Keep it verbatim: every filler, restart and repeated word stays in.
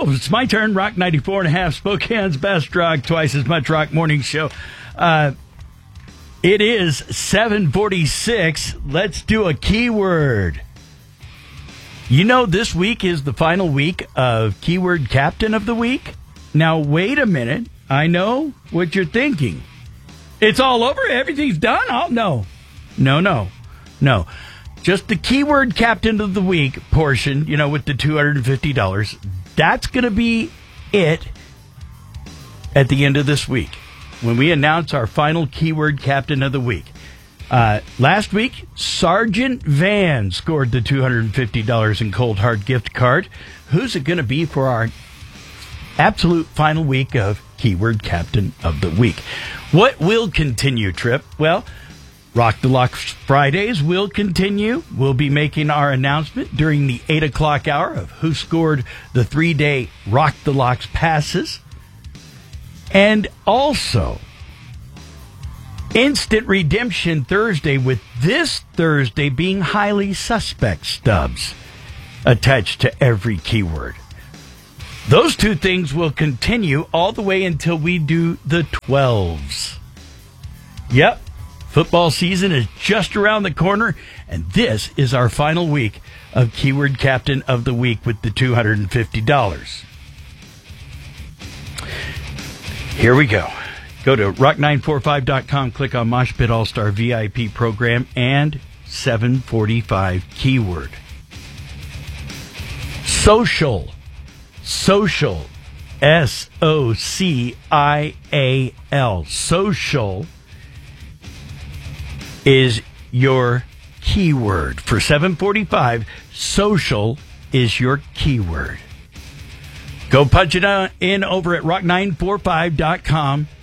Oh, it's my turn. Rock ninety-four and a half, Spokane's best rock, twice as much rock morning show. Uh, it is seven forty-six. Let's do a keyword. You know, this week is the final week of Keyword Captain of the Week. Now, wait a minute. I know what you're thinking. It's all over? Everything's done? Oh, no. No, no, no. Just the Keyword Captain of the Week portion, you know, with the two hundred fifty dollars. That's going to be it at the end of this week when we announce our final Keyword Captain of the Week. Uh, last week, Sergeant Van scored the two hundred fifty dollars in Cold Hard gift card. Who's it going to be for our absolute final week of Keyword Captain of the Week? What will continue, Trip? Well, Rock the Locks Fridays will continue. We'll be making our announcement during the eight o'clock hour of who scored the three-day Rock the Locks passes. And also, Instant Redemption Thursday, with this Thursday being highly suspect stubs attached to every keyword. Those two things will continue all the way until we do the twelves. Yep. Football season is just around the corner, and this is our final week of Keyword Captain of the Week with the two hundred fifty dollars. Here we go. Go to rock nine forty-five dot com, click on Mosh Pit All-Star V I P program, and seven forty-five keyword. Social. Social. S O C I A L. Social is your keyword. For seven forty-five, social is your keyword. Go punch it in over at rock nine forty-five dot com.